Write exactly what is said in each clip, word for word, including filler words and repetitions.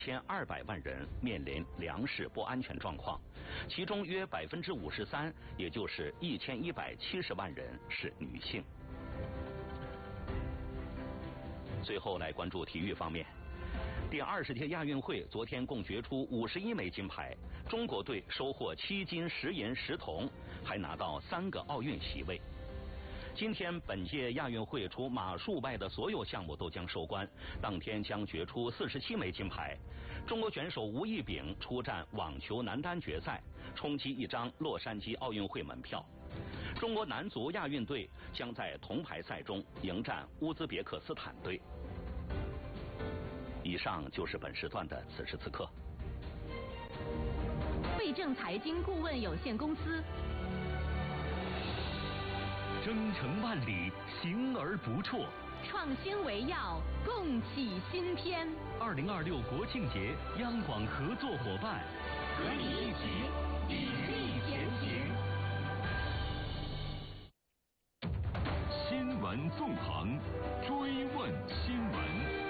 千二百万人面临粮食不安全状况，其中约百分之五十三，也就是一千一百七十万人是女性。最后来关注体育方面。第二十届亚运会昨天共决出五十一枚金牌，中国队收获七金十银十铜，还拿到三个奥运席位。今天本届亚运会除马术外的所有项目都将收官，当天将决出四十七枚金牌。中国选手吴亦丙出战网球男单决赛，冲击一张洛杉矶奥运会门票。中国男足亚运队将在铜牌赛中迎战乌兹别克斯坦队。以上就是本时段的此时此刻。 费正财经顾问有限公司。 征程万里，行而不辍。 创新为要，共启新篇。 二零二六国庆节，央广合作伙伴， 和你一起砥砺前行。新闻纵横，追问新闻。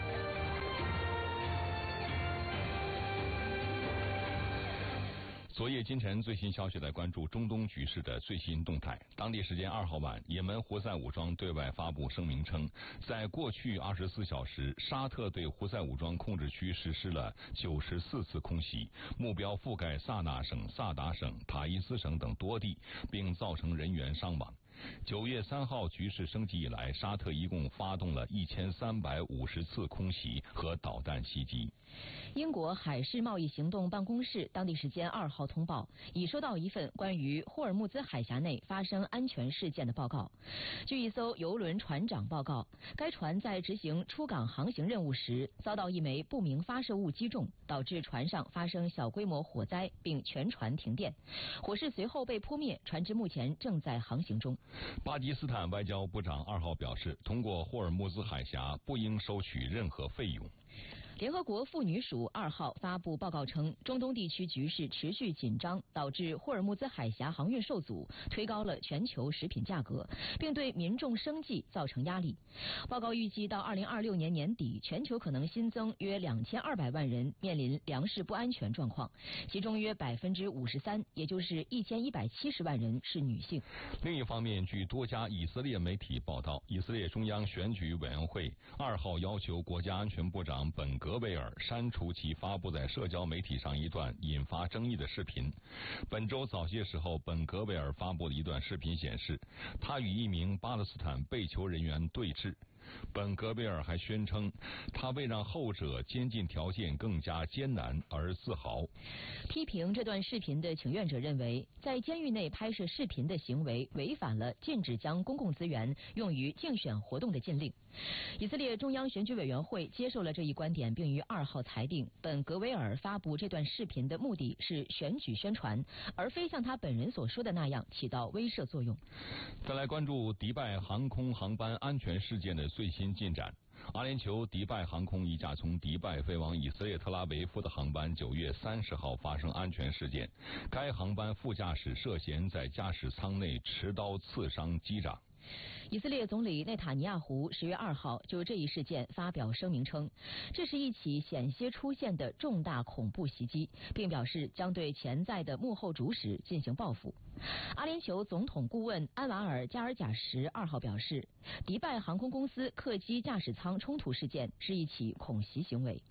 昨夜今晨最新消息来关注中东局势的最新动态。当地时间二号晚，也门胡塞武装对外发布声明称，在过去二十四小时，沙特对胡塞武装控制区实施了九十四次空袭，目标覆盖萨那省、萨达省、塔伊斯省等多地，并造成人员伤亡。九月三号局势升级以来，沙特一共发动了一千三百五十次空袭和导弹袭击。 英国海事贸易行动办公室当地时间二号通报，已收到一份关于霍尔木兹海峡内发生安全事件的报告。据一艘邮轮船长报告，该船在执行出港航行任务时，遭到一枚不明发射物击中，导致船上发生小规模火灾，并全船停电。火势随后被扑灭，船只目前正在航行中。 巴基斯坦外交部长二号表示，通过霍尔木兹海峡不应收取任何费用。 联合国妇女署二号发布报告称，中东地区局势持续紧张，导致霍尔木兹海峡航运受阻，推高了全球食品价格，并对民众生计造成压力。报告预计到二零二六年年底，全球可能新增约两千二百万人面临粮食不安全状况，其中约百分之五十三，也就是一千一百七十万人是女性。 另一方面，据多家以色列媒体报道，以色列中央选举委员会二号要求国家安全部长本格维尔删除其发布在社交媒体上一段引发争议的视频。本周早些时候，本格维尔发布的一段视频显示，他与一名巴勒斯坦被囚人员对峙。本格维尔还宣称，他为让后者监禁条件更加艰难而自豪。 批评这段视频的请愿者认为，在监狱内拍摄视频的行为违反了禁止将公共资源用于竞选活动的禁令。以色列中央选举委员会接受了这一观点，并于二号裁定，本格维尔发布这段视频的目的是选举宣传，而非像他本人所说的那样起到威慑作用。 再来关注迪拜航空航班安全事件的最新进展。阿联酋迪拜航空一架从迪拜飞往以色列特拉维夫的航班九月三十号发生安全事件，该航班副驾驶涉嫌在驾驶舱内持刀刺伤机长。 以色列总理内塔尼亚胡十月二号就这一事件发表声明称，这是一起险些出现的重大恐怖袭击，并表示将对潜在的幕后主使进行报复。阿联酋总统顾问安瓦尔加尔贾什二号表示，迪拜航空公司客机驾驶舱冲突事件是一起恐袭行为。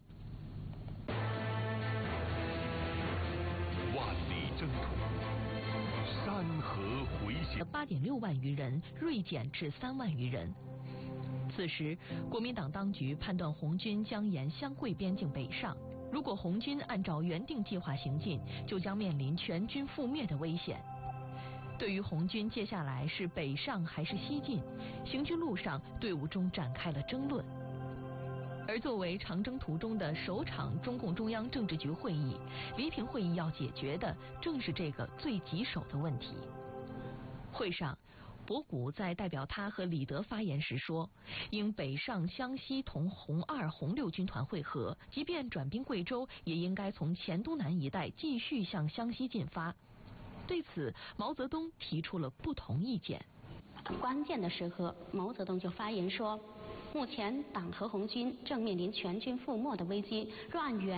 万里征途，山河回响。 八点六万余人锐减至三万余人。此时，国民党当局判断红军将沿湘桂边境北上，如果红军按照原定计划行进，就将面临全军覆灭的危险。对于红军接下来是北上还是西进，行军路上队伍中展开了争论。而作为长征途中的首场中共中央政治局会议，黎平会议要解决的正是这个最棘手的问题。会上，博古在代表他和李德发言时说，应北上湘西同红二、红六军团会合，即便转兵贵州，也应该从黔东南一带继续向湘西进发。对此，毛泽东提出了不同意见。 关键的时刻，毛泽东就发言说，目前党和红军正面临全军覆没的危机，若按原